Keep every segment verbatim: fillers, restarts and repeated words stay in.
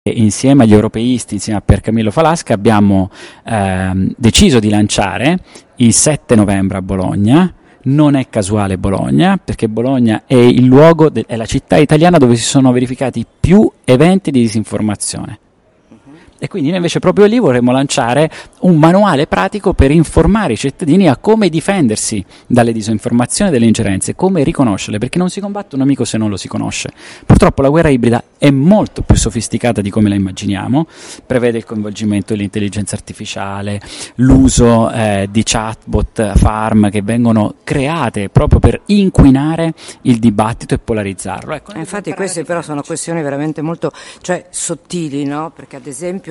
insieme agli europeisti, insieme a Pier Camillo Falasca, abbiamo ehm, deciso di lanciare il sette novembre a Bologna. Non è casuale Bologna, perché Bologna è il luogo, de- è la città italiana dove si sono verificati più eventi di disinformazione. E quindi noi invece proprio lì vorremmo lanciare un manuale pratico per informare i cittadini a come difendersi dalle disinformazioni e dalle ingerenze, come riconoscerle, perché non si combatte un nemico se non lo si conosce. Purtroppo la guerra ibrida è molto più sofisticata di come la immaginiamo, prevede il coinvolgimento dell'intelligenza artificiale, l'uso eh, di chatbot, farm che vengono create proprio per inquinare il dibattito e polarizzarlo. Ecco, eh, infatti queste però sono questioni veramente molto, cioè, sottili, no? Perché ad esempio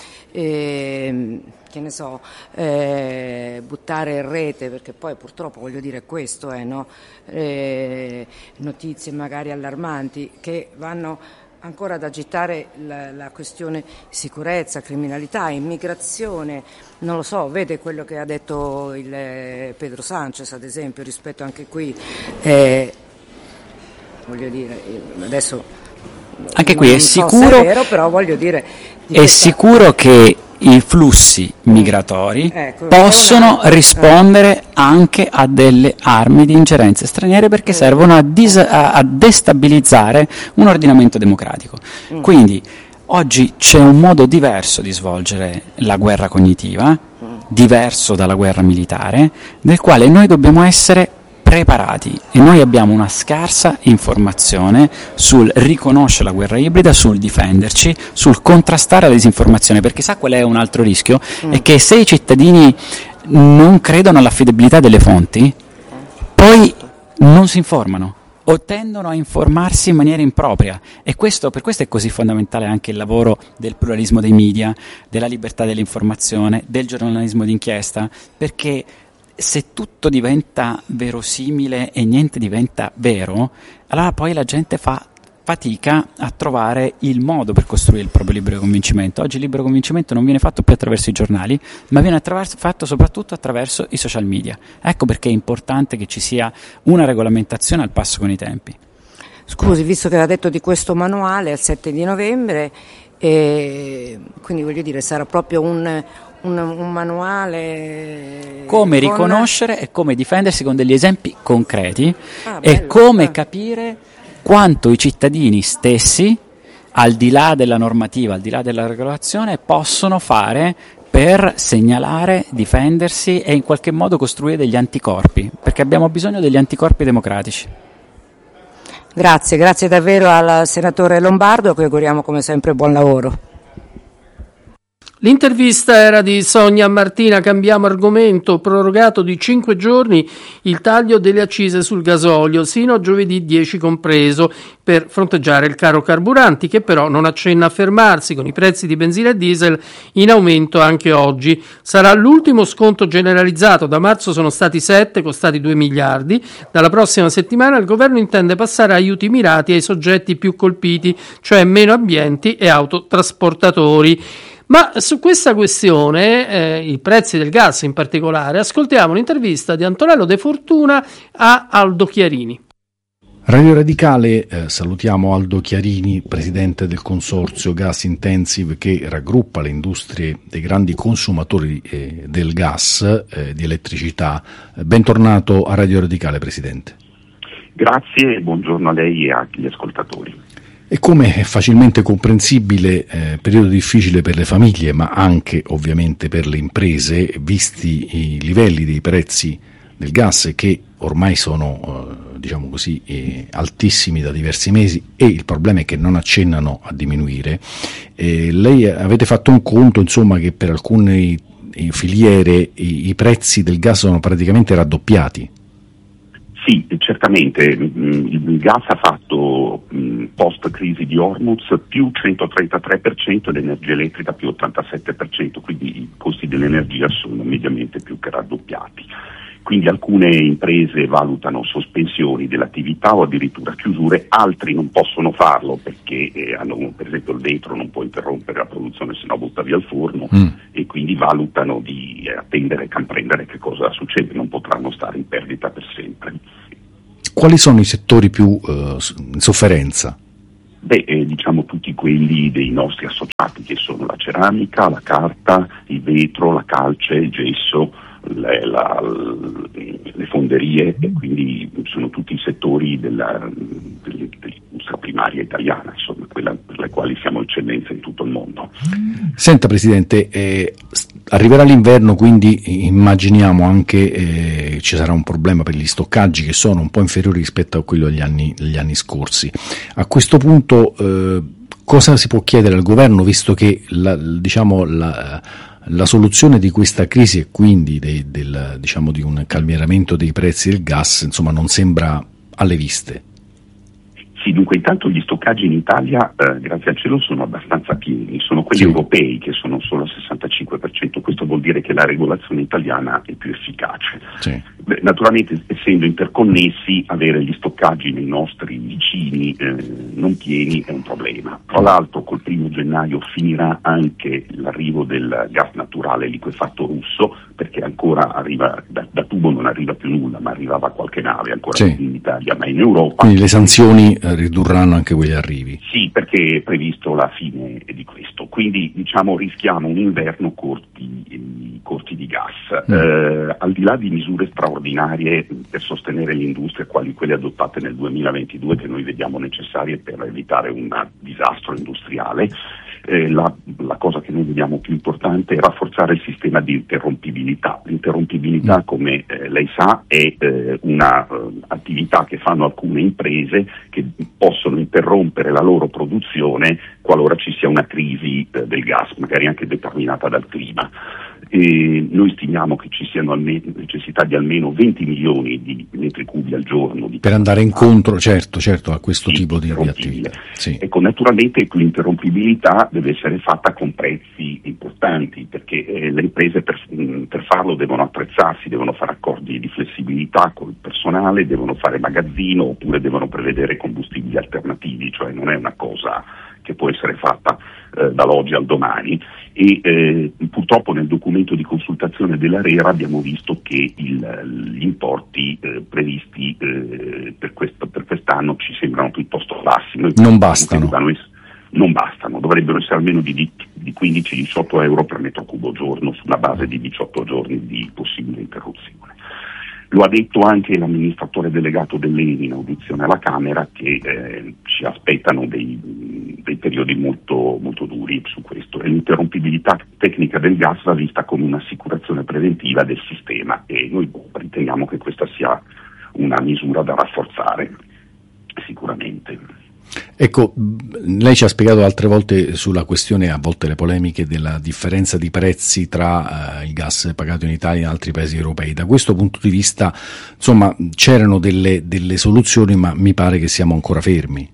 Eh, che ne so, eh, buttare in rete, perché poi purtroppo voglio dire questo è, no? eh, notizie magari allarmanti che vanno ancora ad agitare la, la questione sicurezza, criminalità, immigrazione, non lo so, vede quello che ha detto il eh, Pedro Sanchez ad esempio rispetto anche qui, eh, voglio dire, adesso anche qui è so sicuro, è vero, però voglio dire è questa... sicuro che i flussi migratori ecco, possono una... rispondere anche a delle armi di ingerenze straniere, perché mm. servono a, dis- a, a destabilizzare un ordinamento democratico. Mm. Quindi oggi c'è un modo diverso di svolgere la guerra cognitiva, mm. diverso dalla guerra militare, del quale noi dobbiamo essere preparati, e noi abbiamo una scarsa informazione sul riconoscere la guerra ibrida, sul difenderci, sul contrastare la disinformazione, perché sa qual è un altro rischio? Mm. È che se i cittadini non credono all'affidabilità delle fonti, poi non si informano o tendono a informarsi in maniera impropria, e questo, per questo è così fondamentale anche il lavoro del pluralismo dei media, della libertà dell'informazione, del giornalismo d'inchiesta, perché se tutto diventa verosimile e niente diventa vero, allora poi la gente fa fatica a trovare il modo per costruire il proprio libero convincimento. Oggi il libero convincimento non viene fatto più attraverso i giornali, ma viene fatto soprattutto attraverso i social media. Ecco perché è importante che ci sia una regolamentazione al passo con i tempi. Scusi, visto che aveva detto di questo manuale al sette di novembre, e quindi voglio dire sarà proprio un Un, un manuale come con... riconoscere e come difendersi con degli esempi concreti ah, e come ah. capire quanto i cittadini stessi, al di là della normativa, al di là della regolazione, possono fare per segnalare, difendersi e in qualche modo costruire degli anticorpi, perché abbiamo bisogno degli anticorpi democratici. Grazie, grazie davvero al senatore Lombardo, che auguriamo come sempre buon lavoro. L'intervista era di Sonia Martina. Cambiamo argomento. Prorogato di cinque giorni il taglio delle accise sul gasolio sino a giovedì dieci compreso, per fronteggiare il caro carburanti, che però non accenna a fermarsi, con i prezzi di benzina e diesel in aumento anche oggi. Sarà l'ultimo sconto generalizzato. Da marzo sono stati sette, costati due miliardi. Dalla prossima settimana il governo intende passare a aiuti mirati ai soggetti più colpiti, cioè meno ambienti e autotrasportatori. Ma su questa questione, eh, i prezzi del gas in particolare, ascoltiamo l'intervista di Antonello De Fortuna a Aldo Chiarini. Radio Radicale, eh, salutiamo Aldo Chiarini, presidente del consorzio Gas Intensive, che raggruppa le industrie dei grandi consumatori eh, del gas, eh, di elettricità. Bentornato a Radio Radicale, presidente. Grazie e buongiorno a lei e agli ascoltatori. E come è facilmente comprensibile, eh, periodo difficile per le famiglie, ma anche ovviamente per le imprese, visti i livelli dei prezzi del gas che ormai sono, eh, diciamo così, eh, altissimi da diversi mesi, e il problema è che non accennano a diminuire. Eh, lei avete fatto un conto, insomma, che per alcune filiere i, i prezzi del gas sono praticamente raddoppiati. Sì, certamente il gas ha fatto post crisi di Hormuz più centotrentatré per cento e l'energia elettrica più ottantasette per cento, quindi i costi dell'energia sono mediamente più che raddoppiati. Quindi alcune imprese valutano sospensioni dell'attività o addirittura chiusure, altri non possono farlo perché eh, hanno, per esempio il vetro non può interrompere la produzione, se no butta via il forno, mm. e quindi valutano di eh, attendere e comprendere che cosa succede, non potranno stare in perdita per sempre. Quali sono i settori più eh, in sofferenza? Beh, eh, diciamo tutti quelli dei nostri associati, che sono la ceramica, la carta, il vetro, la calce, il gesso, le, la, le fonderie, e quindi sono tutti i settori della, della, dell'industria primaria italiana, insomma, quella per le quali siamo eccellenza in tutto il mondo. Senta Presidente, eh, arriverà l'inverno, quindi immaginiamo anche eh, ci sarà un problema per gli stoccaggi che sono un po' inferiori rispetto a quello degli anni, degli anni scorsi. A questo punto eh, cosa si può chiedere al governo, visto che la, diciamo la La soluzione di questa crisi e quindi dei, del, diciamo, di un calmieramento dei prezzi del gas, insomma, non sembra alle viste? Sì, dunque intanto gli stoccaggi in Italia, eh, grazie al cielo, sono abbastanza pieni, sono quelli sì. europei che sono solo al sessantacinque per cento, questo vuol dire che la regolazione italiana è più efficace. Sì. Beh, naturalmente, essendo interconnessi, avere gli stoccaggi nei nostri vicini eh, non pieni è un problema. Tra l'altro col primo gennaio finirà anche l'arrivo del gas naturale liquefatto russo, perché ancora arriva, da, da tubo non arriva più nulla, ma arrivava qualche nave ancora sì. in Italia, ma in Europa. Quindi le sanzioni eh, ridurranno anche quegli arrivi. Sì, perché è previsto la fine di questo, quindi diciamo rischiamo un inverno corti, corti di gas. Mm. Eh, al di là di misure straordinarie per sostenere l'industria, quali quelle adottate nel duemilaventidue, che noi vediamo necessarie per evitare un disastro industriale, eh, la, la cosa che noi vediamo più importante è rafforzare il sistema di interrompibilità. L'interrompibilità, come eh, lei sa, è eh, una uh, attività che fanno alcune imprese che possono interrompere la loro produzione qualora ci sia una crisi eh, del gas, magari anche determinata dal clima. E noi stimiamo che ci siano almeno, necessità di almeno venti milioni di metri cubi al giorno di per andare incontro, certo, certo, a questo sì, tipo di, di attività. Sì. Ecco, naturalmente l'interrompibilità deve essere fatta con prezzi importanti, perché eh, le imprese per, per farlo devono attrezzarsi, devono fare accordi di flessibilità col personale, devono fare magazzino, oppure devono prevedere combustibili alternativi, cioè non è una cosa che può essere fatta eh, dall'oggi al domani. E eh, purtroppo nel documento di consultazione dell'ARERA abbiamo visto che il, gli importi eh, previsti eh, per, questo, per quest'anno ci sembrano piuttosto bassi. Noi non bastano. Essere, non bastano, dovrebbero essere almeno di, di quindici diciotto euro per metro cubo giorno, sulla base di diciotto giorni di possibile interruzione. Lo ha detto anche l'amministratore delegato dell'Eni in audizione alla Camera, che eh, ci aspettano dei, dei periodi molto, molto duri su questo, e l'interrompibilità tecnica del gas va vista come un'assicurazione preventiva del sistema, e noi riteniamo che questa sia una misura da rafforzare sicuramente. Ecco, lei ci ha spiegato altre volte sulla questione, a volte le polemiche, della differenza di prezzi tra uh, il gas pagato in Italia e in altri paesi europei. Da questo punto di vista, insomma, c'erano delle, delle soluzioni, ma mi pare che siamo ancora fermi.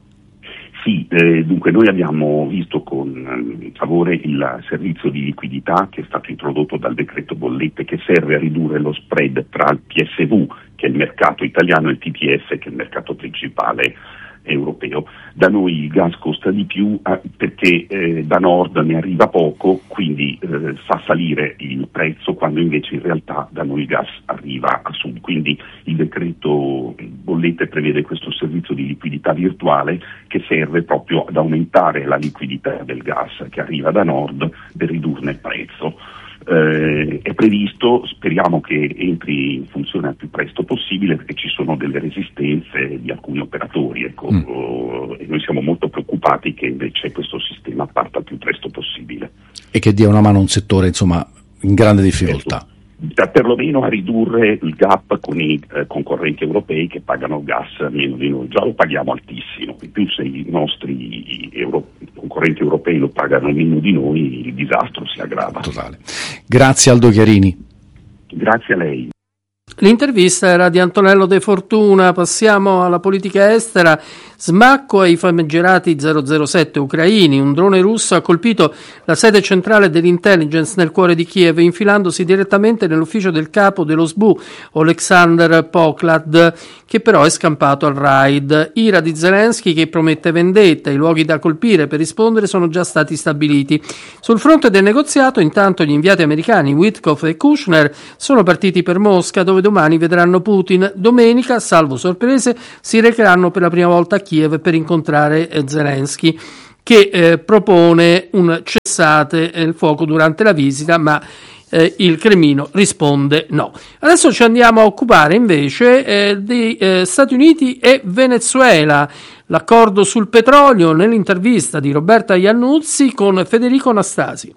Sì, eh, dunque noi abbiamo visto con eh, favore il servizio di liquidità che è stato introdotto dal decreto bollette, che serve a ridurre lo spread tra il P S V, che è il mercato italiano, e il T T F, che è il mercato principale europeo. Da noi il gas costa di più eh, perché eh, da nord ne arriva poco, quindi eh, fa salire il prezzo, quando invece in realtà da noi il gas arriva a sud. Quindi il decreto bollette prevede questo servizio di liquidità virtuale che serve proprio ad aumentare la liquidità del gas che arriva da nord per ridurne il prezzo. Eh, è previsto, speriamo che entri in funzione al più presto possibile, perché ci sono delle resistenze di alcuni operatori, ecco, mm. oh, e noi siamo molto preoccupati che invece questo sistema parta il più presto possibile. E che dia una mano a un settore, insomma, in grande difficoltà. Da perlomeno a ridurre il gap con i eh, concorrenti europei che pagano gas meno di noi, già lo paghiamo altissimo, in più se i nostri euro, concorrenti europei lo pagano meno di noi, il disastro si aggrava. Totale. Grazie Aldo Chiarini. Grazie a lei. L'intervista era di Antonello De Fortuna. Passiamo alla politica estera. Smacco ai famigerati zero zero sette ucraini. Un drone russo ha colpito la sede centrale dell'intelligence nel cuore di Kiev, infilandosi direttamente nell'ufficio del capo dello S B U, Oleksandr Poklad, che però è scampato al raid. Ira di Zelensky che promette vendetta. I luoghi da colpire per rispondere sono già stati stabiliti. Sul fronte del negoziato, intanto, gli inviati americani Witkoff e Kushner sono partiti per Mosca, dove e domani vedranno Putin. Domenica, salvo sorprese, si recheranno per la prima volta a Kiev per incontrare Zelensky, che eh, propone un cessate il fuoco durante la visita, ma eh, il Cremlino risponde no. Adesso ci andiamo a occupare invece eh, di eh, Stati Uniti e Venezuela. L'accordo sul petrolio, nell'intervista di Roberta Iannuzzi con Federico Nastasi.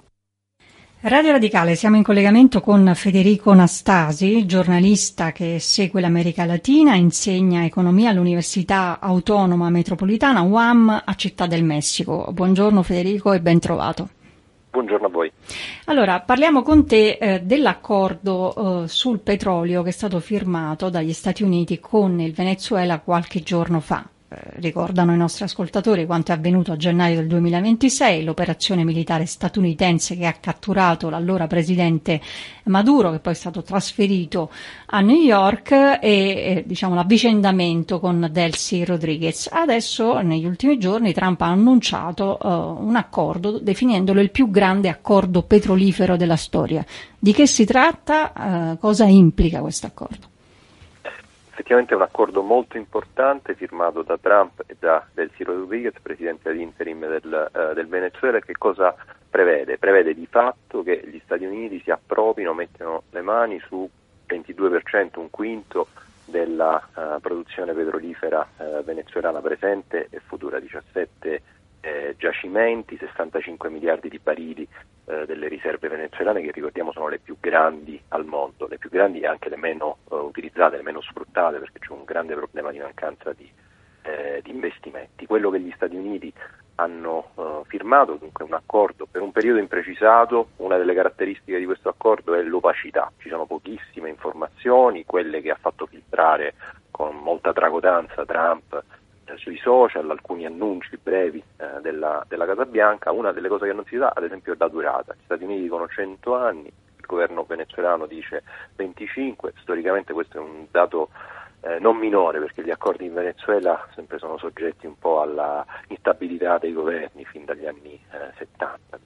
Radio Radicale, siamo in collegamento con Federico Nastasi, giornalista che segue l'America Latina, insegna economia all'Università Autonoma Metropolitana U A M a Città del Messico. Buongiorno Federico e ben trovato. Buongiorno a voi. Allora, parliamo con te eh, dell'accordo eh, sul petrolio che è stato firmato dagli Stati Uniti con il Venezuela qualche giorno fa. Ricordano i nostri ascoltatori quanto è avvenuto a gennaio del duemilaventisei, l'operazione militare statunitense che ha catturato l'allora presidente Maduro, che poi è stato trasferito a New York, e eh, diciamo l'avvicendamento con Delcy Rodriguez. Adesso, negli ultimi giorni, Trump ha annunciato uh, un accordo definendolo il più grande accordo petrolifero della storia. Di che si tratta? Uh, cosa implica questo accordo? Effettivamente è un accordo molto importante firmato da Trump e da Delcy Rodriguez, presidente ad interim del, uh, del Venezuela. Che cosa prevede? Prevede di fatto che gli Stati Uniti si appropriano, mettono le mani su ventidue per cento, un quinto della uh, produzione petrolifera uh, venezuelana presente e futura, diciassette eh, giacimenti, sessantacinque miliardi di barili eh, delle riserve venezuelane, che ricordiamo sono le più grandi al mondo, le più grandi e anche le meno uh, utilizzate, le meno sfruttate, perché c'è un grande problema di mancanza di, eh, di investimenti. Quello che gli Stati Uniti hanno uh, firmato, dunque un accordo per un periodo imprecisato. Una delle caratteristiche di questo accordo è l'opacità, ci sono pochissime informazioni, quelle che ha fatto filtrare con molta tracotanza Trump sui social, alcuni annunci brevi eh, della, della Casa Bianca. Una delle cose che non si sa, ad esempio, è la durata. Gli Stati Uniti dicono cento anni, il governo venezuelano dice venticinque. Storicamente questo è un dato eh, non minore, perché gli accordi in Venezuela sempre sono soggetti un po' alla instabilità dei governi fin dagli anni eh, settanta.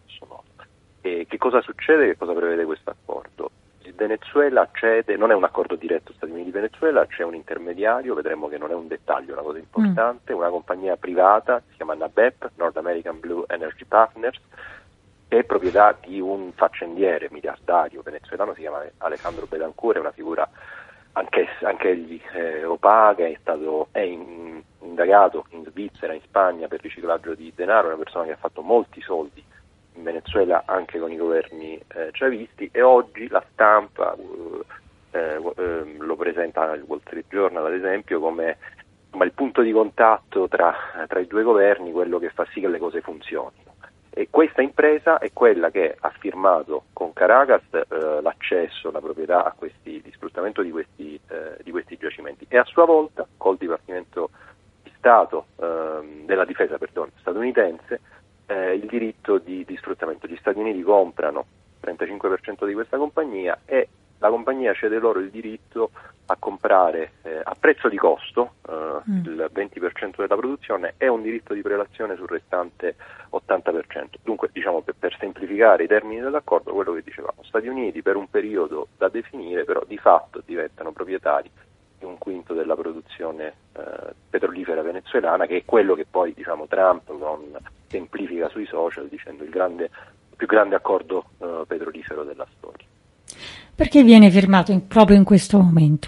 E che cosa succede? Che cosa prevede questo accordo? Il Venezuela cede, non è un accordo diretto Stati Uniti-Venezuela, c'è un intermediario, vedremo che non è un dettaglio, è una cosa importante, mm. una compagnia privata, si chiama N A B E P, North American Blue Energy Partners, che è proprietà di un faccendiere miliardario venezuelano, si chiama Alejandro Betancourt, è una figura anche, anche egli eh, opaca, è stato è in, indagato in Svizzera, in Spagna per riciclaggio di denaro, è una persona che ha fatto molti soldi in Venezuela anche con i governi eh, chavisti, e oggi la stampa eh, eh, lo presenta, il Wall Street Journal ad esempio, come, come il punto di contatto tra, tra i due governi, quello che fa sì che le cose funzionino. E questa impresa è quella che ha firmato con Caracas eh, l'accesso, la proprietà a questi, di sfruttamento di questi, eh, di questi giacimenti, e a sua volta col Dipartimento di Stato eh, della Difesa perdono, statunitense Eh, il diritto di, di sfruttamento. Gli Stati Uniti comprano il trentacinque per cento di questa compagnia e la compagnia cede loro il diritto a comprare eh, a prezzo di costo eh, mm. il venti per cento della produzione e un diritto di prelazione sul restante ottanta per cento. Dunque, diciamo, per, per semplificare i termini dell'accordo, quello che dicevamo, Stati Uniti per un periodo da definire, però di fatto diventano proprietari di un quinto della produzione eh, petrolifera venezuelana, che è quello che poi, diciamo, Trump non semplifica sui social dicendo il grande, il più grande accordo eh, petrolifero della storia. Perché viene firmato in, proprio in questo momento?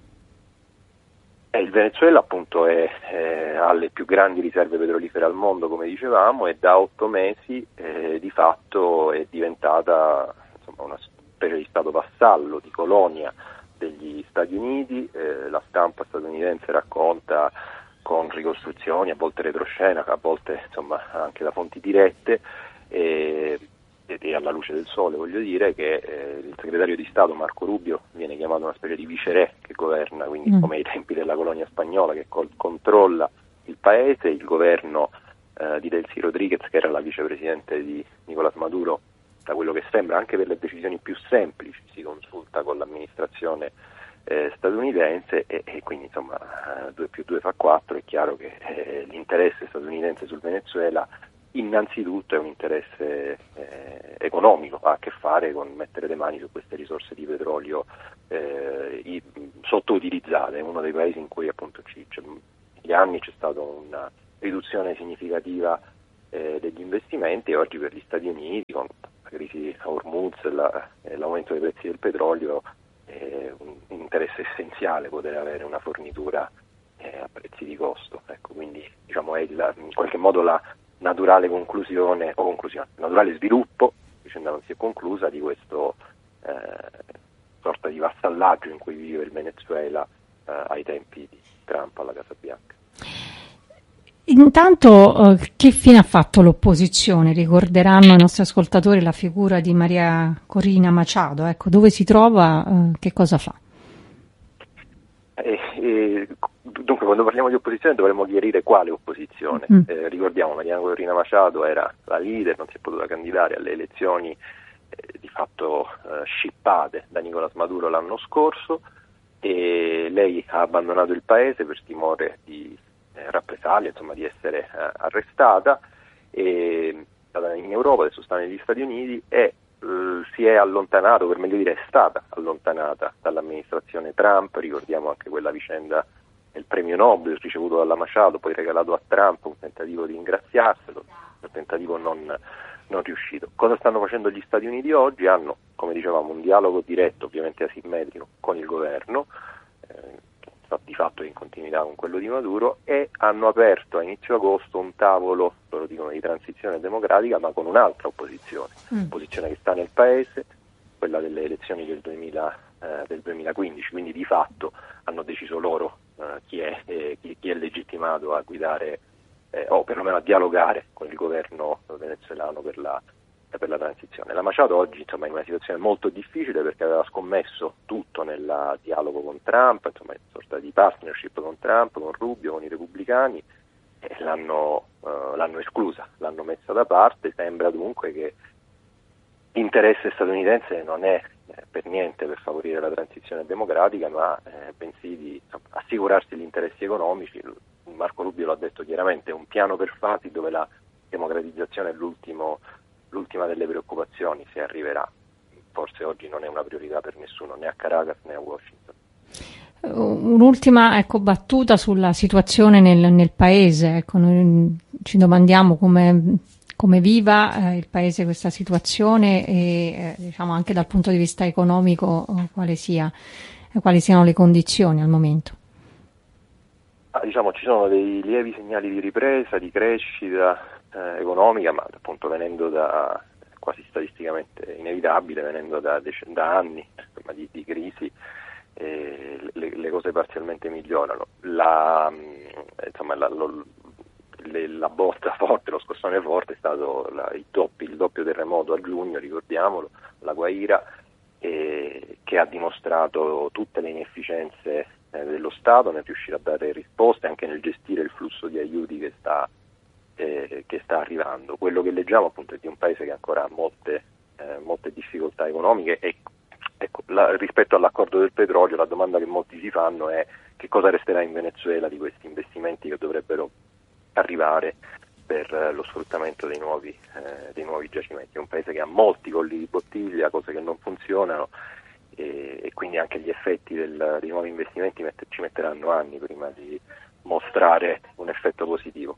Eh, il Venezuela appunto è, eh, ha le più grandi riserve petrolifere al mondo, come dicevamo, e da otto mesi eh, di fatto è diventata, insomma, una specie di stato vassallo, di colonia degli Stati Uniti. Eh, la stampa statunitense racconta con ricostruzioni, a volte retroscena, a volte insomma anche da fonti dirette e, e alla luce del sole, voglio dire, che eh, il segretario di Stato Marco Rubio viene chiamato una specie di viceré che governa, quindi mm. come ai tempi della colonia spagnola, che col- controlla il paese. Il governo eh, di Delcy Rodriguez, che era la vicepresidente di Nicolás Maduro, da quello che sembra anche per le decisioni più semplici si consulta con l'amministrazione eh, statunitense e, e quindi insomma due più due fa quattro. È chiaro che eh, l'interesse statunitense sul Venezuela innanzitutto è un interesse eh, economico, ha a che fare con mettere le mani su queste risorse di petrolio eh, i, sottoutilizzate. È uno dei paesi in cui appunto ci, c'è, negli anni c'è stata una riduzione significativa eh, degli investimenti, e oggi per gli Stati Uniti, con la crisi a Hormuz e la, eh, l'aumento dei prezzi del petrolio, è un, un interesse essenziale poter avere una fornitura eh, a prezzi di costo. Ecco, quindi diciamo è il, in qualche modo la naturale conclusione, o conclusione, naturale sviluppo, la vicenda non si è conclusa, di questo eh, sorta di vassallaggio in cui vive il Venezuela eh, ai tempi di Trump alla Casa Bianca. Intanto, eh, che fine ha fatto l'opposizione? Ricorderanno i nostri ascoltatori la figura di Maria Corina Machado, ecco, dove si trova, eh, che cosa fa? Eh, eh, dunque, quando parliamo di opposizione dovremmo chiarire quale opposizione. Mm. Eh, ricordiamo, Maria Corina Machado era la leader, non si è potuta candidare alle elezioni eh, di fatto eh, scippate da Nicolás Maduro l'anno scorso, e lei ha abbandonato il paese per timore di eh, rappresaglie, insomma di essere eh, arrestata, e stata in Europa, adesso sta negli Stati Uniti, e Uh, si è allontanato, per meglio dire è stata allontanata dall'amministrazione Trump. Ricordiamo anche quella vicenda del premio Nobel ricevuto dalla Machado, poi regalato a Trump, un tentativo di ingraziarselo, un tentativo non, non riuscito. Cosa stanno facendo gli Stati Uniti oggi? Hanno, come dicevamo, un dialogo diretto, ovviamente asimmetrico, con il governo, eh, di fatto in continuità con quello di Maduro, e hanno aperto a inizio agosto un tavolo, loro dicono di transizione democratica, ma con un'altra opposizione, mm. opposizione che sta nel paese, quella delle elezioni del, duemila, eh, del duemilaquindici, quindi di fatto hanno deciso loro eh, chi, è, eh, chi, chi è legittimato a guidare eh, o perlomeno a dialogare con il governo venezuelano per la per la transizione. La Machado oggi insomma è in una situazione molto difficile, perché aveva scommesso tutto nel dialogo con Trump, insomma una sorta di partnership con Trump, con Rubio, con i repubblicani, e l'hanno, uh, l'hanno esclusa, l'hanno messa da parte. Sembra dunque che l'interesse statunitense non è eh, per niente per favorire la transizione democratica, ma eh, bensì di insomma, assicurarsi gli interessi economici. Marco Rubio l'ha detto chiaramente, è un piano per fasi dove la democratizzazione è l'ultimo l'ultima delle preoccupazioni, se arriverà. Forse oggi non è una priorità per nessuno, né a Caracas né a Washington. Un'ultima ecco, battuta sulla situazione nel, nel paese. Ecco, noi ci domandiamo come, come viva eh, il paese questa situazione, e eh, diciamo anche dal punto di vista economico eh, quale sia, eh, quali siano le condizioni al momento. Ah, diciamo ci sono dei lievi segnali di ripresa, di crescita Eh, economica, ma appunto venendo da, quasi statisticamente inevitabile, venendo da, da anni insomma, di, di crisi, eh, le, le cose parzialmente migliorano. La, insomma, la, lo, le, la botta forte, lo scossone forte è stato la, il, doppio, il doppio terremoto a giugno, ricordiamolo, la Guaira, eh, che ha dimostrato tutte le inefficienze eh, dello Stato nel riuscire a dare risposte, anche nel gestire il flusso di aiuti che sta Eh, che sta arrivando. Quello che leggiamo appunto è di un paese che ancora ha molte, eh, molte difficoltà economiche, e ecco, la, rispetto all'accordo del petrolio la domanda che molti si fanno è che cosa resterà in Venezuela di questi investimenti che dovrebbero arrivare per eh, lo sfruttamento dei nuovi, eh, dei nuovi giacimenti. È un paese che ha molti colli di bottiglia, cose che non funzionano, e, e quindi anche gli effetti del, dei nuovi investimenti mette, ci metteranno anni prima di mostrare un effetto positivo.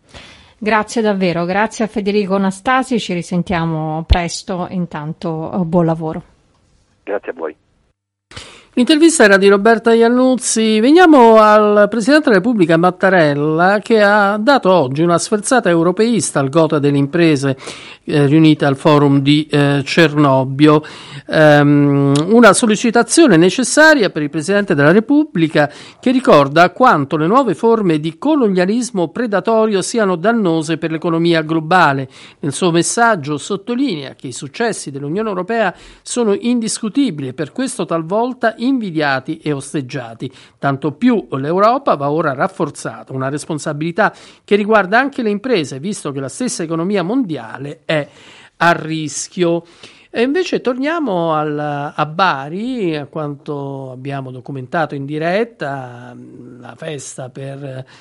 Grazie davvero, grazie a Federico Nastasi, ci risentiamo presto, intanto buon lavoro. Grazie a voi. L'intervista era di Roberta Iannuzzi. Veniamo al Presidente della Repubblica Mattarella, che ha dato oggi una sferzata europeista al Gotha delle imprese eh, riunite al forum di eh, Cernobbio, um, una sollecitazione necessaria per il Presidente della Repubblica, che ricorda quanto le nuove forme di colonialismo predatorio siano dannose per l'economia globale. Nel suo messaggio sottolinea che i successi dell'Unione Europea sono indiscutibili e per questo talvolta invidiati e osteggiati. Tanto più l'Europa va ora rafforzata, una responsabilità che riguarda anche le imprese, visto che la stessa economia mondiale è a rischio. E invece torniamo al, a Bari, a quanto abbiamo documentato in diretta, la festa per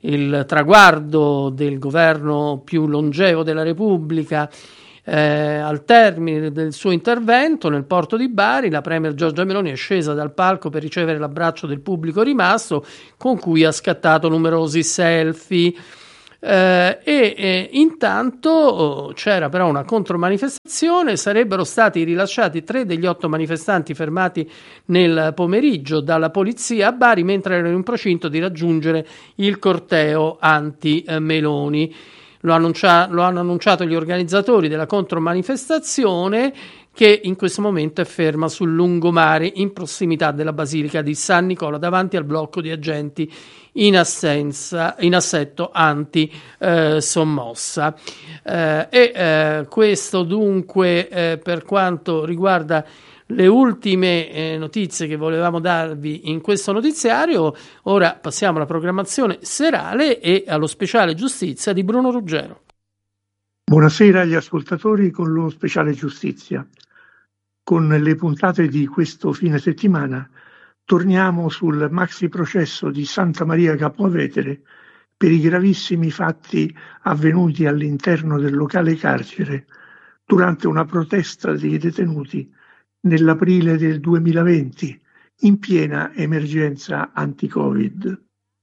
il traguardo del governo più longevo della Repubblica. Eh, al termine del suo intervento nel porto di Bari, la premier Giorgia Meloni è scesa dal palco per ricevere l'abbraccio del pubblico rimasto, con cui ha scattato numerosi selfie. Eh, e, e intanto oh, c'era però una contromanifestazione. Sarebbero stati rilasciati tre degli otto manifestanti fermati nel pomeriggio dalla polizia a Bari mentre erano in procinto di raggiungere il corteo anti-Meloni. Lo, annuncia- lo hanno annunciato gli organizzatori della contromanifestazione, che in questo momento è ferma sul lungomare in prossimità della Basilica di San Nicola, davanti al blocco di agenti in assenza, in assetto anti-sommossa. Eh, e eh, questo dunque eh, per quanto riguarda le ultime eh, notizie che volevamo darvi in questo notiziario. Ora passiamo alla programmazione serale e allo speciale giustizia di Bruno Ruggero. Buonasera agli ascoltatori con lo speciale giustizia. Con le puntate di questo fine settimana torniamo sul maxi processo di Santa Maria Capua Vetere per i gravissimi fatti avvenuti all'interno del locale carcere durante una protesta dei detenuti nell'aprile del duemilaventi, in piena emergenza anti-Covid.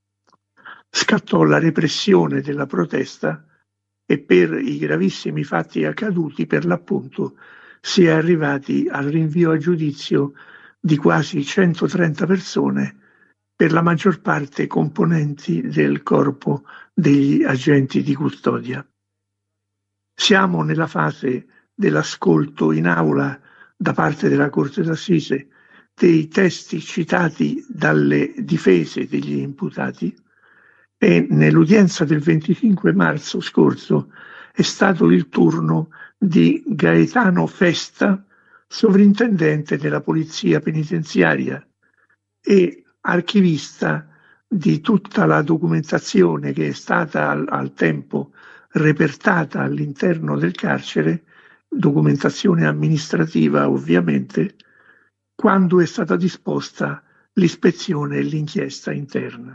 Scattò la repressione della protesta e per i gravissimi fatti accaduti, per l'appunto, si è arrivati al rinvio a giudizio di quasi centotrenta persone, per la maggior parte componenti del corpo degli agenti di custodia. Siamo nella fase dell'ascolto in aula da parte della Corte d'Assise dei testi citati dalle difese degli imputati e nell'udienza del venticinque marzo scorso è stato il turno di Gaetano Festa, sovrintendente della Polizia Penitenziaria e archivista di tutta la documentazione che è stata al, al tempo repertata all'interno del carcere, documentazione amministrativa ovviamente, quando è stata disposta l'ispezione e l'inchiesta interna.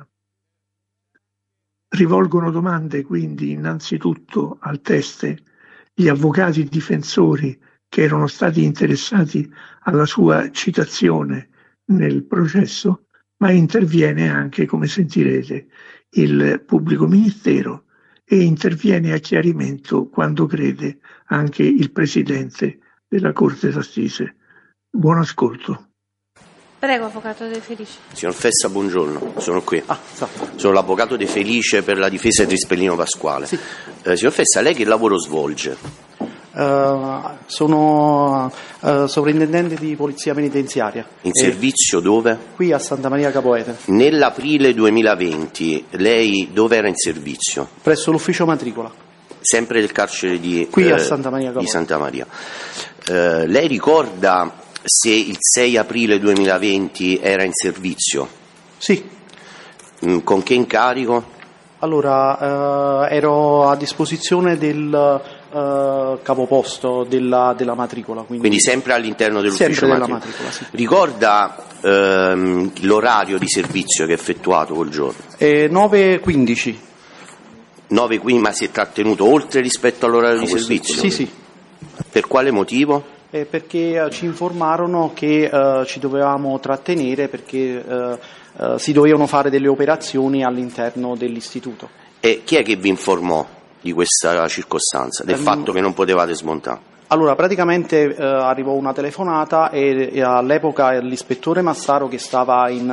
Rivolgono domande quindi innanzitutto al teste gli avvocati difensori che erano stati interessati alla sua citazione nel processo, ma interviene anche, come sentirete, il pubblico ministero e interviene a chiarimento, quando crede, anche il presidente della Corte d'Assise. Buon ascolto. Prego, avvocato De Felice. Signor Fessa, buongiorno, sono qui. Ah, sono l'avvocato De Felice per la difesa di Rispellino Pasquale. Sì. Eh, signor Fessa, lei che lavoro svolge? Uh, sono uh, sovrintendente di polizia penitenziaria. In servizio dove? Qui a Santa Maria Capua Vetere. Nell'aprile duemilaventi lei dove era in servizio? Presso l'ufficio matricola. Sempre del carcere di, qui eh, a Santa Maria Capua di Santa Maria. Uh, lei ricorda se il sei aprile duemilaventi era in servizio? Sì. Mm, con che incarico? Allora, uh, ero a disposizione del Uh, capoposto della, della matricola. Quindi, quindi sempre all'interno dell'ufficio sempre della matricola. matricola sì. Ricorda ehm, l'orario di servizio che ha effettuato quel giorno? Eh, nove e quindici. nove e quindici, ma si è trattenuto oltre rispetto all'orario ah, di servizio? Sì, sì. Per quale motivo? Eh, perché uh, ci informarono che uh, ci dovevamo trattenere perché uh, uh, si dovevano fare delle operazioni all'interno dell'istituto. E chi è che vi informò di questa circostanza, del um, fatto che non potevate smontare? Allora, praticamente eh, arrivò una telefonata e, e all'epoca l'ispettore Massaro, che stava in,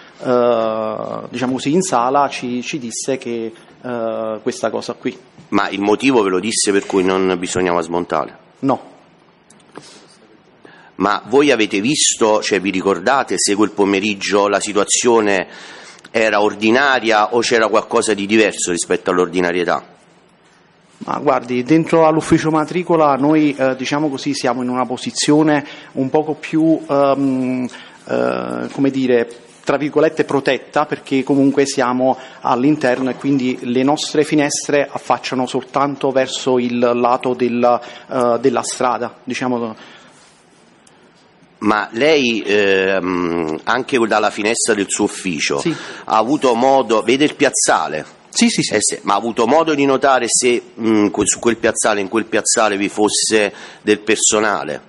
eh, diciamo così, in sala, ci, ci disse che eh, questa cosa qui. Ma il motivo ve lo disse per cui non bisognava smontare? No. Ma voi avete visto, cioè vi ricordate se quel pomeriggio la situazione era ordinaria o c'era qualcosa di diverso rispetto all'ordinarietà? Ma guardi, dentro all'ufficio matricola noi eh, diciamo così siamo in una posizione un poco più um, eh, come dire, tra virgolette protetta, perché comunque siamo all'interno e quindi le nostre finestre affacciano soltanto verso il lato del, uh, della strada, diciamo. Ma lei ehm, anche dalla finestra del suo ufficio sì. ha avuto modo, vede il piazzale? Sì, sì, sì. Eh, se, ma ha avuto modo di notare se mh, su quel piazzale, in quel piazzale vi fosse del personale?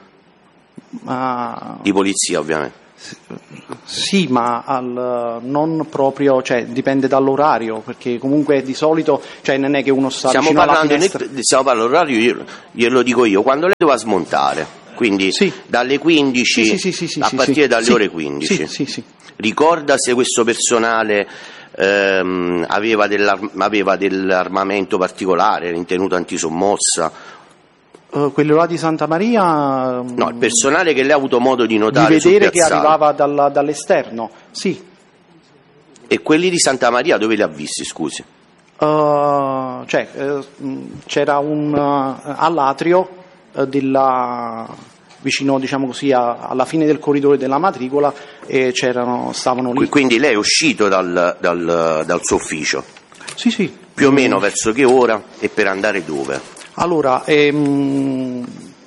Ma... Di polizia, ovviamente. Sì, ma al, non proprio, cioè dipende dall'orario, perché comunque di solito, cioè non è che uno sta stiamo vicino alla finestra. Nel, stiamo parlando dell'orario, glielo dico io, quando lei doveva smontare, quindi sì. dalle quindici, sì, sì, sì, sì, a sì, partire sì, dalle sì, ore quindici. Sì, sì, sì. Ricorda se questo personale ehm, aveva, aveva dell'armamento particolare, l'intenuto antisommossa? Uh, quello là di Santa Maria, no, il personale che lei ha avuto modo di notare, di vedere che arrivava dalla, dall'esterno, sì. E quelli di Santa Maria dove li ha visti, scusi? Uh, cioè, uh, c'era un uh, all'atrio uh, della, vicino, diciamo così, a, alla fine del corridoio della matricola, e c'erano, stavano lì. Quindi lei è uscito dal, dal, dal suo ufficio? Sì, sì. Più o meno verso che ora e per andare dove? Allora, ehm,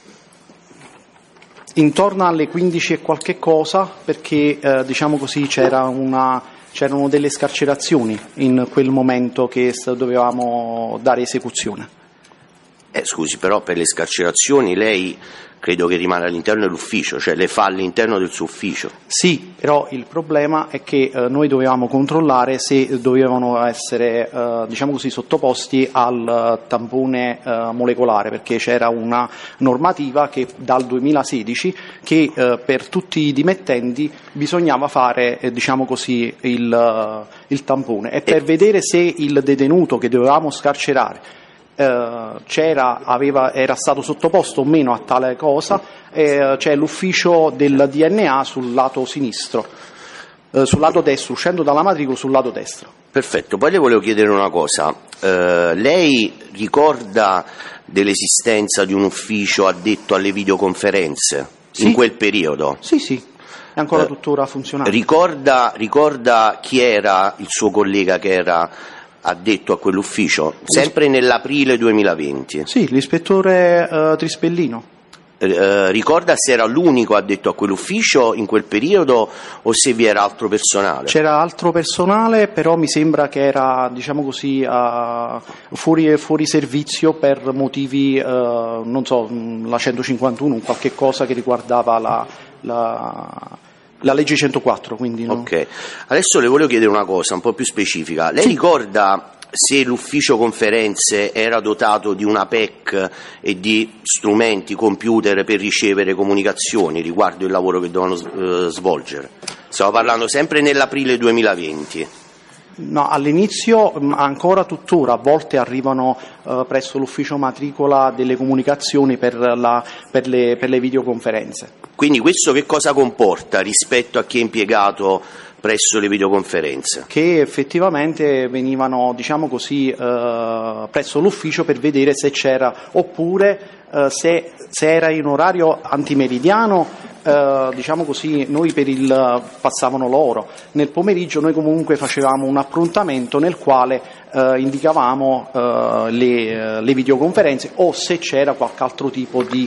intorno alle quindici e qualche cosa, perché eh, diciamo così c'era una, c'erano delle scarcerazioni in quel momento che dovevamo dare esecuzione. Eh, scusi, però per le scarcerazioni lei credo che rimane all'interno dell'ufficio, cioè le fa all'interno del suo ufficio. Sì, però il problema è che eh, noi dovevamo controllare se dovevano essere, eh, diciamo così, sottoposti al uh, tampone uh, molecolare, perché c'era una normativa che dal duemilasedici che uh, per tutti i dimettenti bisognava fare, eh, diciamo così, il, uh, il tampone, e per e... vedere se il detenuto che dovevamo scarcerare Uh, c'era, aveva, era stato sottoposto o meno a tale cosa, eh, c'è l'ufficio del D N A sul lato sinistro, uh, sul lato destro, uscendo dalla matricola sul lato destro. Perfetto, poi le volevo chiedere una cosa, uh, lei ricorda dell'esistenza di un ufficio addetto alle videoconferenze sì. in quel periodo? Sì, sì, è ancora uh, tuttora funzionante. Ricorda, ricorda chi era il suo collega che era addetto a quell'ufficio, sempre nell'aprile duemilaventi. Sì, l'ispettore uh, Trispellino. Eh, ricorda se era l'unico addetto a quell'ufficio in quel periodo o se vi era altro personale? C'era altro personale, però mi sembra che era, diciamo così, uh, fuori, fuori servizio per motivi, uh, non so, la centocinquantuno, qualche cosa che riguardava la... la La legge centoquattro, quindi no. Ok, adesso le voglio chiedere una cosa un po' più specifica. Lei sì. ricorda se l'ufficio conferenze era dotato di una P E C e di strumenti, computer per ricevere comunicazioni riguardo il lavoro che dovevano eh, svolgere? Stiamo parlando sempre nell'aprile duemilaventi. No, all'inizio, ancora tuttora, a volte arrivano eh, presso l'ufficio matricola delle comunicazioni per, la, per, le, per le videoconferenze. Quindi questo che cosa comporta rispetto a chi è impiegato presso le videoconferenze? Che effettivamente venivano, diciamo così, eh, presso l'ufficio per vedere se c'era, oppure eh, se, se era in orario antimeridiano. Uh, diciamo così, noi per il uh, passavano loro, nel pomeriggio noi comunque facevamo un appuntamento nel quale uh, indicavamo uh, le, uh, le videoconferenze o se c'era qualche altro tipo di,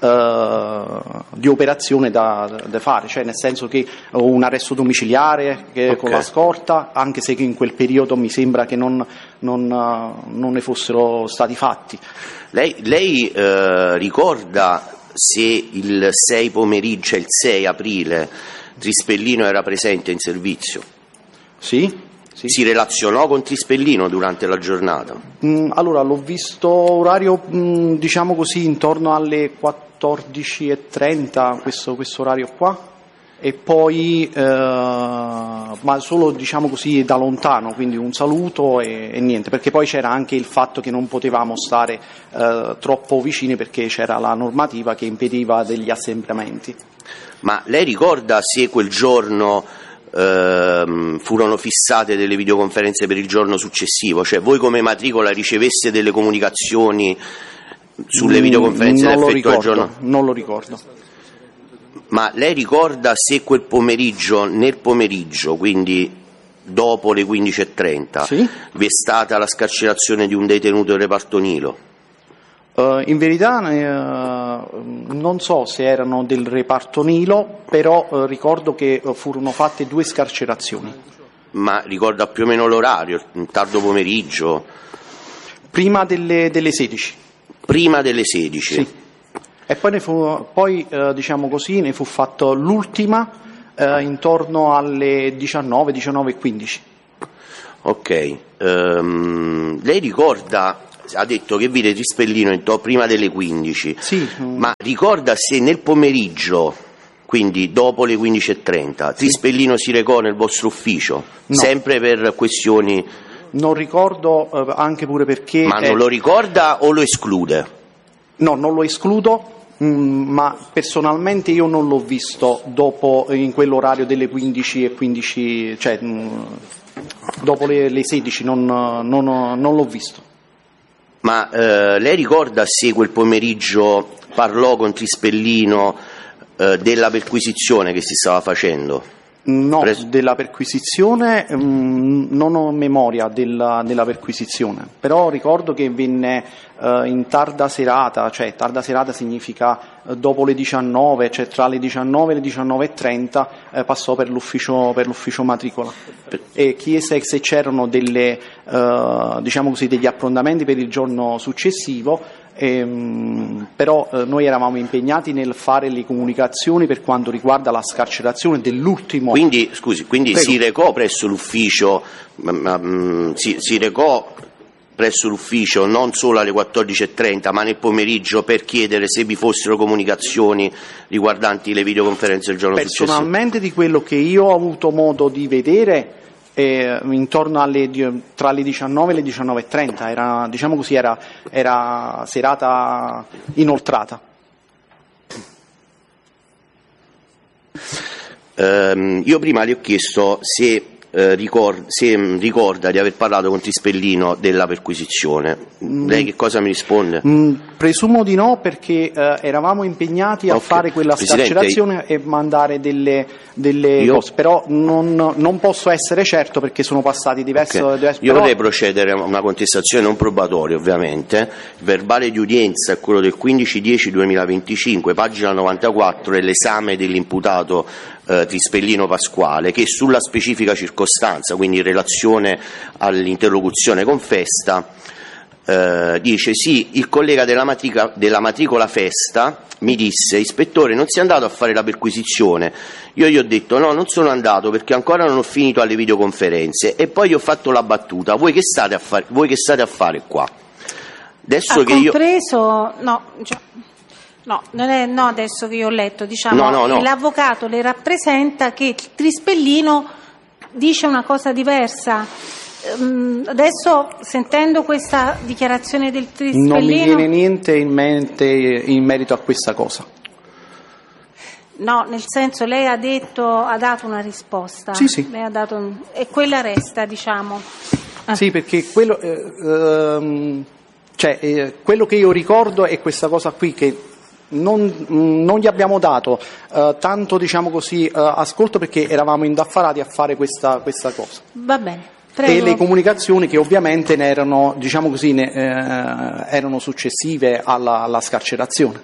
uh, di operazione da, da fare, cioè nel senso che uh, un arresto domiciliare che, okay. con la scorta, anche se in quel periodo mi sembra che non, non, uh, non ne fossero stati fatti. Lei, lei uh, ricorda se il sei pomeriggio, il sei aprile, Trispellino era presente in servizio? Sì. Sì. Si relazionò con Trispellino durante la giornata? Mm, allora, l'ho visto orario, mm, diciamo così, intorno alle quattordici e trenta, questo, questo orario qua, e poi, eh, ma solo, diciamo così, da lontano, quindi un saluto e, e niente, perché poi c'era anche il fatto che non potevamo stare eh, troppo vicini perché c'era la normativa che impediva degli assembramenti. Ma lei ricorda se quel giorno ehm, furono fissate delle videoconferenze per il giorno successivo? Cioè voi come matricola riceveste delle comunicazioni sulle videoconferenze non da effettuare il giorno? Non lo ricordo. Ma lei ricorda se quel pomeriggio, nel pomeriggio, quindi dopo le quindici e trenta, sì? vi è stata la scarcerazione di un detenuto del reparto Nilo? Uh, in verità uh, non so se erano del reparto Nilo, però uh, ricordo che uh, furono fatte due scarcerazioni. Ma ricorda più o meno l'orario, tardo pomeriggio? Prima delle, delle sedici. Prima delle sedici? Sì. E poi, ne fu, poi eh, diciamo così, ne fu fatto l'ultima eh, intorno alle diciannove, diciannove e quindici. Ok. Um, lei ricorda, ha detto che vide Trispellino intorno prima delle quindici, sì. Ma ricorda se nel pomeriggio, quindi dopo le quindici e trenta, sì, Trispellino si recò nel vostro ufficio? No. Sempre per questioni... Non ricordo, eh, anche pure perché... Ma non è... lo ricorda o lo esclude? No, non lo escludo, mh, ma personalmente io non l'ho visto dopo, in quell'orario delle quindici e quindici, cioè mh, dopo le, le sedici, non, non, non l'ho visto. Ma eh, lei ricorda se quel pomeriggio parlò con Trispellino eh, della perquisizione che si stava facendo? No, Pres- della perquisizione mh, non ho memoria della, della perquisizione, però ricordo che venne eh, in tarda serata, cioè tarda serata significa eh, dopo le diciannove, cioè tra le diciannove e le diciannove e trenta eh, passò per l'ufficio, per l'ufficio matricola e chiese se c'erano delle, eh, diciamo così, degli approntamenti per il giorno successivo. Ehm, però eh, noi eravamo impegnati nel fare le comunicazioni per quanto riguarda la scarcerazione dell'ultimo. Quindi, scusi, quindi si recò presso l'ufficio, um, si, si recò presso l'ufficio non solo alle quattordici e trenta, ma nel pomeriggio per chiedere se vi fossero comunicazioni riguardanti le videoconferenze del giorno successivo? Personalmente, di quello che io ho avuto modo di vedere, Eh, intorno alle tra le diciannove e le diciannove e trenta, era, diciamo così, era, era serata inoltrata. Um, io prima le ho chiesto se, uh, ricord- se um, ricorda di aver parlato con Trispellino della perquisizione. Mm. Lei che cosa mi risponde? Mm, presumo di no, perché uh, eravamo impegnati a okay. fare quella Presidente, scarcerazione e mandare delle, delle io... cose, però non, non posso essere certo perché sono passati diversi... Okay. diversi io però... vorrei procedere a una contestazione non probatoria, ovviamente. Il verbale di udienza è quello del quindici dieci duemilaventicinque, pagina novantaquattro, è l'esame dell'imputato eh, Trispellino Pasquale, che sulla specifica circostanza, quindi in relazione all'interlocuzione con Festa, Uh, dice sì, il collega della, matrica, della matricola Festa mi disse: ispettore, non sei andato a fare la perquisizione? Io gli ho detto no, non sono andato perché ancora non ho finito alle videoconferenze, e poi gli ho fatto la battuta: voi che state a fare, voi che state a fare qua? Adesso ha che compreso, io... no, cioè, no, non è no adesso che io ho letto, diciamo, no, no, no. L'avvocato le rappresenta che Trispellino dice una cosa diversa. Adesso, sentendo questa dichiarazione del Trispellino, non mi viene niente in mente in merito a questa cosa. No, nel senso, lei ha detto, ha dato una risposta. Sì, sì. Lei ha dato un, e quella resta, diciamo. Ah. Sì, perché quello, eh, ehm, cioè, eh, quello che io ricordo è questa cosa qui, che non, non gli abbiamo dato eh, tanto, diciamo così, eh, ascolto, perché eravamo indaffarati a fare questa, questa cosa. Va bene. Prego. E le comunicazioni che ovviamente ne erano, diciamo così, ne, eh, erano successive alla, alla scarcerazione.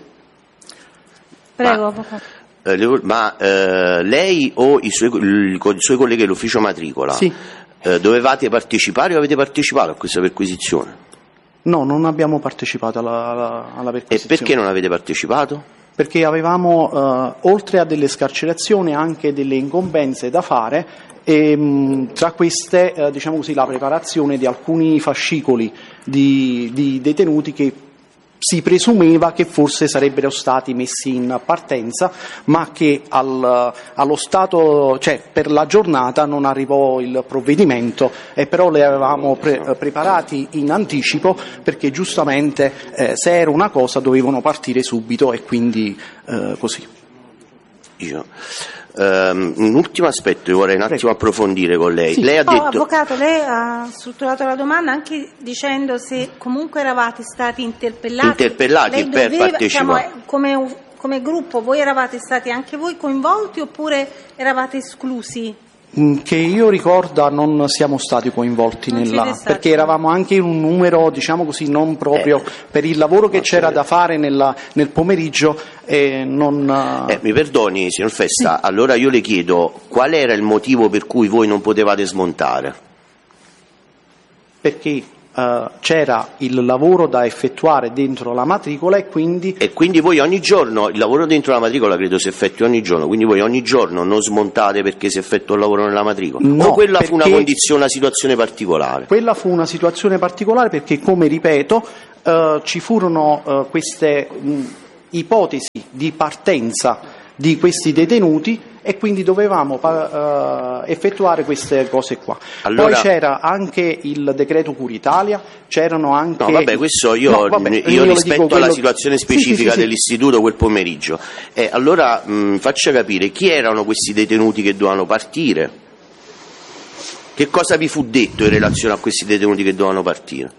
Prego, avvocato. Ma, eh, ma eh, lei o i suoi, i, i suoi colleghi dell'ufficio matricola, sì, eh, dovevate partecipare o avete partecipato a questa perquisizione? No, non abbiamo partecipato alla, alla, alla perquisizione. E perché non avete partecipato? Perché avevamo, eh, oltre a delle scarcerazioni, anche delle incombenze da fare. E, mh, tra queste, eh, diciamo così, la preparazione di alcuni fascicoli di, di detenuti che si presumeva che forse sarebbero stati messi in partenza, ma che al, allo stato, cioè per la giornata non arrivò il provvedimento, e però li avevamo pre- preparati in anticipo, perché giustamente eh, se era una cosa dovevano partire subito, e quindi eh, così. Io. Um, un ultimo aspetto che vorrei un attimo Prego. approfondire con lei. Sì. Lei ha oh, detto... Avvocato, lei ha strutturato la domanda anche dicendo se comunque eravate stati interpellati, interpellati lei per doveva, partecipare. Diciamo, come, come gruppo, voi eravate stati anche voi coinvolti oppure eravate esclusi? Che io ricorda non siamo stati coinvolti non nella, perché eravamo anche in un numero, diciamo così, non proprio eh, per il lavoro che c'era da fare nella, nel pomeriggio e non... Eh, mi perdoni signor Festa, sì. Allora io le chiedo qual era il motivo per cui voi non potevate smontare? Perché Uh, c'era il lavoro da effettuare dentro la matricola e quindi... E quindi voi ogni giorno, il lavoro dentro la matricola credo si effettui ogni giorno, quindi voi ogni giorno non smontate perché si effettua il lavoro nella matricola? No, o quella fu una condizione, una situazione particolare? Quella fu una situazione particolare perché, come ripeto, uh, ci furono uh, queste mh, ipotesi di partenza di questi detenuti e quindi dovevamo uh, effettuare queste cose qua. Allora... Poi c'era anche il decreto Cura Italia, c'erano anche... No, vabbè, questo io, no, vabbè, io, io rispetto quello... alla situazione specifica sì, sì, sì, dell'istituto sì. Quel pomeriggio. Eh, allora mh, faccia capire chi erano questi detenuti che dovevano partire? Che cosa vi fu detto in relazione a questi detenuti che dovevano partire?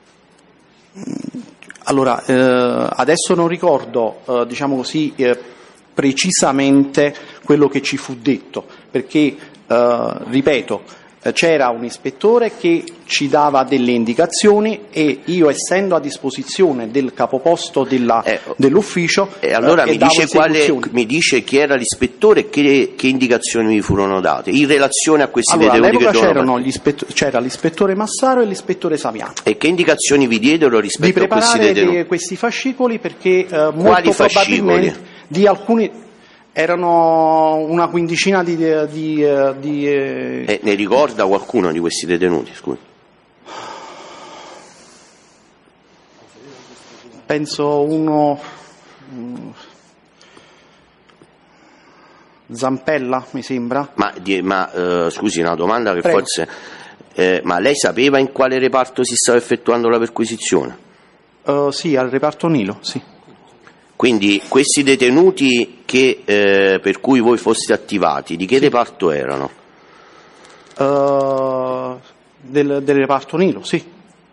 Allora, eh, adesso non ricordo, eh, diciamo così... Eh, precisamente quello che ci fu detto, perché, eh, ripeto, c'era un ispettore che ci dava delle indicazioni e io, essendo a disposizione del capoposto della, eh, dell'ufficio, e allora eh, mi, dice quale, mi dice chi era l'ispettore e che, che indicazioni vi furono date in relazione a questi allora, detenuti che c'erano gli ispetto- c'era l'ispettore Massaro e l'ispettore Saviano. E che indicazioni vi diedero rispetto di a questi detenuti? Di preparare questi fascicoli perché eh, molto Quali probabilmente fascicoli? Di alcuni erano una quindicina di... di, di, di eh... Eh, ne ricorda qualcuno di questi detenuti, scusi? Penso uno... Zampella, mi sembra. Ma, di, ma uh, scusi, una domanda che Prego. forse... Eh, ma lei sapeva in quale reparto si stava effettuando la perquisizione? Uh, sì, al reparto Nilo, sì. Quindi questi detenuti che, eh, per cui voi foste attivati, di che sì. reparto erano? Uh, del, del reparto Nilo, sì.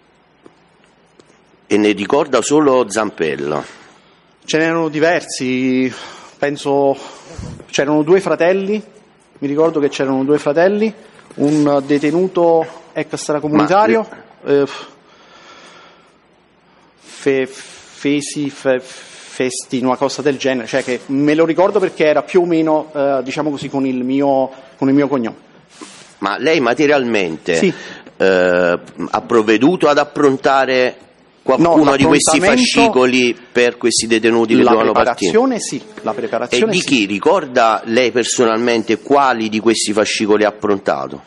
E ne ricorda solo Zampella? Ce n'erano diversi, penso c'erano due fratelli, mi ricordo che c'erano due fratelli, un detenuto extracomunitario, Ma... eh, fe, Fesi, fe, Festi, una cosa del genere, cioè che me lo ricordo perché era più o meno, eh, diciamo così, con il mio, con il mio cognome. Ma lei materialmente sì. eh, ha provveduto ad approntare qualcuno no, di questi fascicoli per questi detenuti che dovevano partire? La preparazione sì, la preparazione E di sì. chi? Ricorda lei personalmente quali di questi fascicoli ha approntato?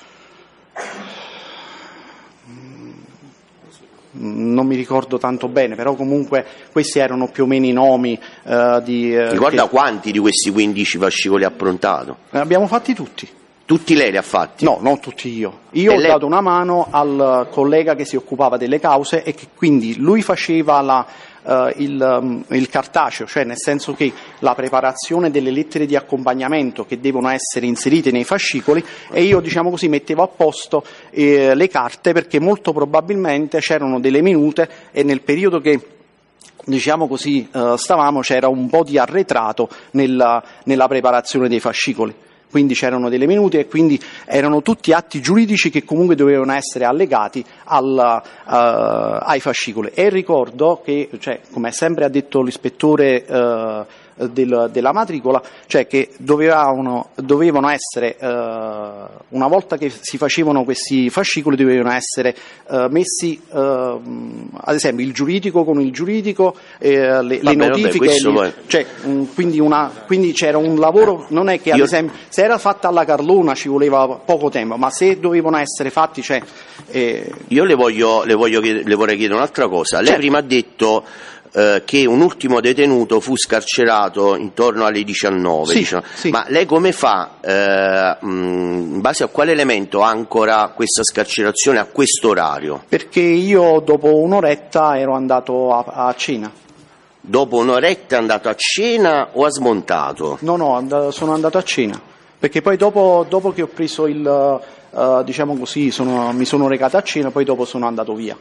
Non mi ricordo tanto bene, però comunque questi erano più o meno i nomi uh, di... Uh, Ricorda che... quanti di questi quindici fascicoli ha approntato? Ne abbiamo fatti tutti. Tutti lei li ha fatti? No, non tutti io. Io e ho lei... dato una mano al collega che si occupava delle cause e che quindi lui faceva la, uh, il, um, il cartaceo, cioè nel senso che la preparazione delle lettere di accompagnamento che devono essere inserite nei fascicoli e io, diciamo così, mettevo a posto eh, le carte perché molto probabilmente c'erano delle minute e nel periodo che diciamo così uh, stavamo c'era un po' di arretrato nella, nella preparazione dei fascicoli. Quindi c'erano delle minute e quindi erano tutti atti giuridici che comunque dovevano essere allegati al, uh, ai fascicoli. E ricordo che, cioè, come sempre ha detto l'ispettore uh, del, della matricola, cioè che dovevano, dovevano essere, uh, una volta che si facevano questi fascicoli, dovevano essere uh, messi, uh, ad esempio, il giuridico con il giuridico, eh, le, vabbè, le notifiche, vabbè, gli, cioè, mh, quindi, una, quindi c'era un lavoro, non è che ad Io... esempio se era fatta alla Carlona ci voleva poco tempo, ma se dovevano essere fatti, cioè, eh... io le, voglio, le, voglio chiedere, le vorrei chiedere un'altra cosa. Lei certo. prima ha detto eh, che un ultimo detenuto fu scarcerato intorno alle diciannove, sì, diciamo. Sì. Ma lei come fa, eh, mh, in base a quale elemento ancora questa scarcerazione a questo orario? Perché io dopo un'oretta ero andato a, a cena. Dopo un'oretta è andato a cena o ha smontato? No, no, and- sono andato a cena, perché poi dopo, dopo che ho preso il, uh, diciamo così, sono, mi sono recato a cena, poi dopo sono andato via.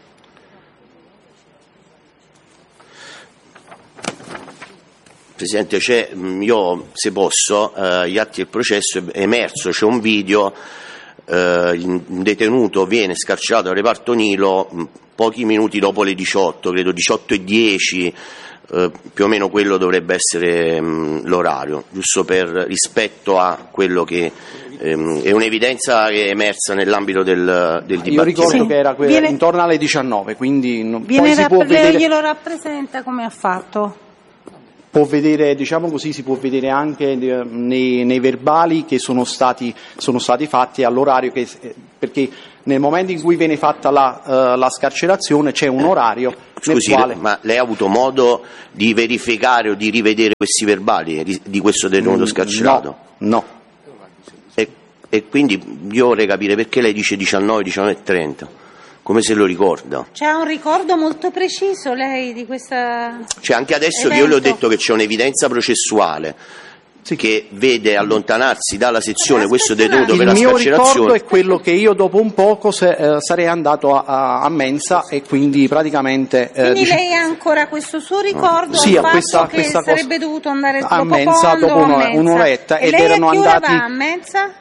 Presidente, c'è, io se posso, eh, gli atti del processo è emerso, c'è un video, eh, un detenuto viene scarcerato al reparto Nilo mh, pochi minuti dopo le diciotto, credo diciotto e dieci, eh, più o meno quello dovrebbe essere mh, l'orario, giusto per rispetto a quello che ehm, è un'evidenza che è emersa nell'ambito del, del dibattito. Io ricordo sì. che era que- Viene... intorno alle diciannove, quindi non, Viene poi si rapp- può vedere... glielo rappresenta come ha fatto? Può vedere, diciamo così, si può vedere anche nei, nei verbali che sono stati, sono stati fatti all'orario che, perché nel momento in cui viene fatta la, uh, la scarcerazione c'è un orario Scusi, nel quale... ma lei ha avuto modo di verificare o di rivedere questi verbali di, di questo detenuto scarcerato? No, no. E, e quindi io vorrei capire perché lei dice diciannove, diciannove e trenta. Come se lo ricorda? C'ha un ricordo molto preciso lei di questa... Cioè anche adesso evento. che io le ho detto che c'è un'evidenza processuale sì. che vede allontanarsi dalla sezione questo detenuto per la scarcerazione. Il mio ricordo è quello che io dopo un poco se, eh, sarei andato a, a mensa e quindi praticamente... Eh, quindi dice... lei ha ancora questo suo ricordo? Sì, al fatto questa, che questa sarebbe cosa... dovuto andare a troppo mensa fondo, dopo a mensa. un'oretta e ed lei erano a che ora andati... va a mensa?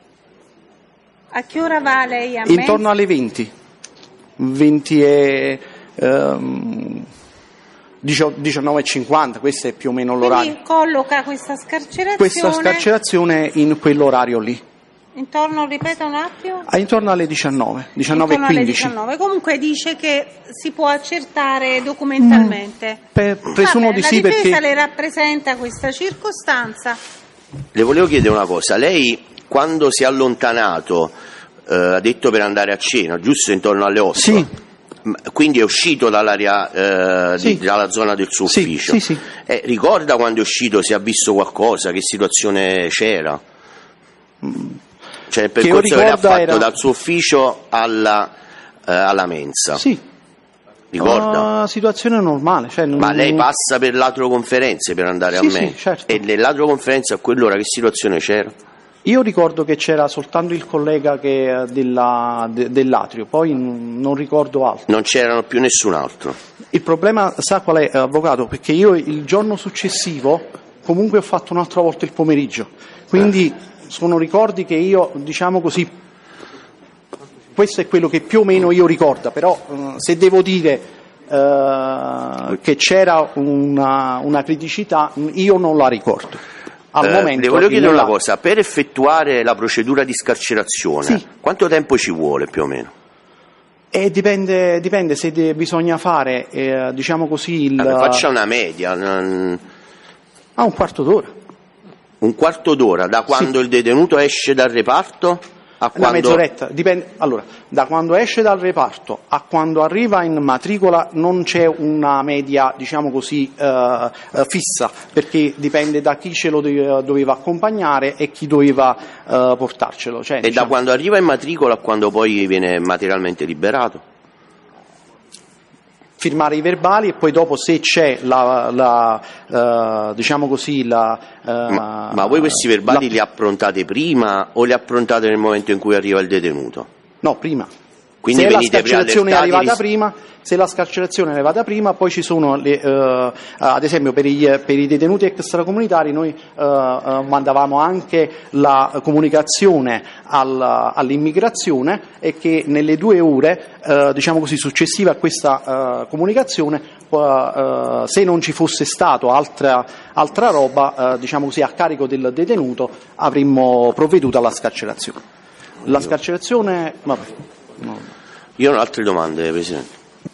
A che ora va lei a mensa? Intorno alle venti. venti e ehm, diciannove e cinquanta, questo è più o meno l'orario. Quindi colloca questa scarcerazione questa scarcerazione in quell'orario lì. Intorno, ripeto un attimo? Ah, intorno alle diciannove, diciannove e quindici. Alle diciannove. Comunque dice che si può accertare documentalmente. Mm. Per, presumo Vabbè, di sì perché... La difesa perché... le rappresenta questa circostanza. Le volevo chiedere una cosa, lei quando si è allontanato eh, ha detto per andare a cena, giusto intorno alle otto? Sì. Quindi è uscito dall'area, eh, sì. di, dalla zona del suo sì, ufficio. Sì, sì. Eh, ricorda quando è uscito se ha visto qualcosa, che situazione c'era? Mm. Cioè il percorso che, che ha fatto era... dal suo ufficio alla, eh, alla mensa. Sì. Ricorda? Una situazione normale. Cioè non... Ma lei passa per l'altroconferenze per andare sì, a mensa? Sì, certo. E nell'altroconferenza a quell'ora che situazione c'era? Io ricordo che c'era soltanto il collega che, della, de, dell'atrio, poi non ricordo altro. Non c'erano più nessun altro? Il problema, sa qual è, avvocato? Perché io il giorno successivo comunque ho fatto un'altra volta il pomeriggio, quindi eh. sono ricordi che io, diciamo così, questo è quello che più o meno io ricordo, però eh, se devo dire eh, che c'era una, una criticità, io non la ricordo. Al eh, momento, le volevo chiedere nella... una cosa, per effettuare la procedura di scarcerazione, sì. quanto tempo ci vuole più o meno? Eh, dipende, dipende se de- bisogna fare, eh, diciamo così, il... Allora, faccia una media. Non... Ah, un quarto d'ora. Un quarto d'ora, da quando sì. il detenuto esce dal reparto? A Una quando... mezz'oretta, dipende. Allora, da quando esce dal reparto a quando arriva in matricola non c'è una media, diciamo così, eh, eh, fissa, perché dipende da chi ce lo doveva, doveva accompagnare e chi doveva eh, portarcelo. Cioè, e diciamo... da quando arriva in matricola a quando poi viene materialmente liberato? Firmare i verbali e poi dopo se c'è la, la uh, diciamo così la uh, ma, ma voi questi verbali la... li approntate prima o li approntate nel momento in cui arriva il detenuto? No, prima. Quindi se la scarcerazione è arrivata ris- prima, se la scarcerazione è arrivata prima, poi ci sono le, uh, ad esempio per i, per i detenuti extracomunitari noi uh, uh, mandavamo anche la comunicazione al, all'immigrazione e che nelle due ore uh, diciamo così successive a questa uh, comunicazione uh, uh, se non ci fosse stato altra, altra roba uh, diciamo così a carico del detenuto avremmo provveduto alla scarcerazione. La scarcerazione vabbè. No. Io ho altre domande, Presidente.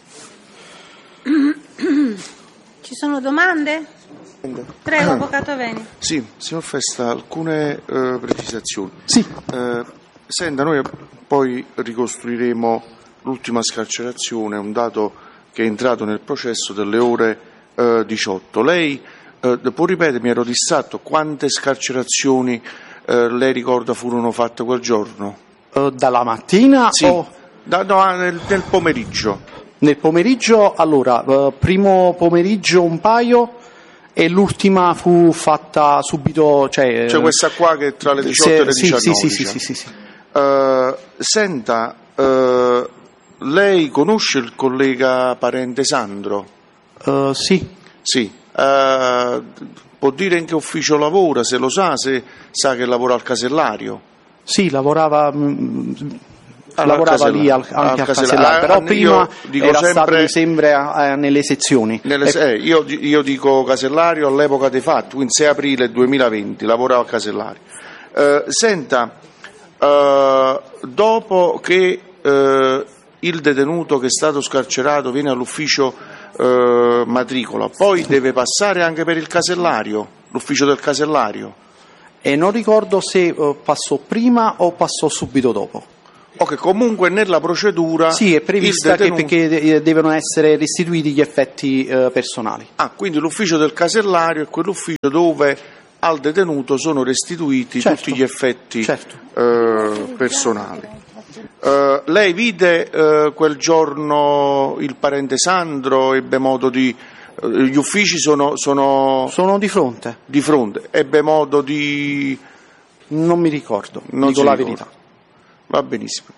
Ci sono domande? Prego, Avvocato Veni. Sì, signor Festa, alcune uh, precisazioni. Sì. Uh, senta, noi poi ricostruiremo l'ultima scarcerazione, un dato che è entrato nel processo delle ore uh, diciotto. Lei uh, può ripetere, mi ero distratto, quante scarcerazioni uh, lei ricorda furono fatte quel giorno? Uh, dalla mattina sì. o... Da, no, nel, nel pomeriggio. Nel pomeriggio, allora, uh, primo pomeriggio un paio e l'ultima fu fatta subito, cioè... Cioè questa qua che è tra le diciotto se, e le sì, diciannove. Sì, sì, diciamo. sì, sì, sì. Uh, senta, uh, lei conosce il collega parente Sandro? Uh, sì. Sì. Uh, può dire in che ufficio lavora, se lo sa, se sa che lavora al casellario? Sì, lavorava... Mh, Allora, lavorava al lì al, anche al al casellario, casellario, però ah, prima dico era sempre, stato, mi sembra, eh, nelle sezioni. Nelle, e, eh, io, io dico casellario all'epoca dei fatti, quindi sei aprile duemilaventi, lavorava al casellario. Eh, senta, eh, dopo che eh, il detenuto che è stato scarcerato viene all'ufficio eh, matricola, poi deve passare anche per il casellario, l'ufficio del casellario? E non ricordo se eh, passò prima o passò subito dopo. Ok, comunque nella procedura sì, è prevista detenuto... che perché devono essere restituiti gli effetti eh, personali. Ah, quindi l'ufficio del casellario è quell'ufficio dove al detenuto sono restituiti certo, tutti gli effetti certo. eh, personali. Eh, lei vide eh, quel giorno il parente Sandro, ebbe modo di... Eh, gli uffici sono, sono... Sono di fronte. Di fronte, ebbe modo di... Non mi ricordo, non dico la ricorda. verità. Va benissimo.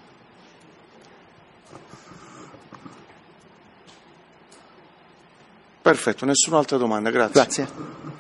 Perfetto, nessun'altra domanda, grazie. Grazie.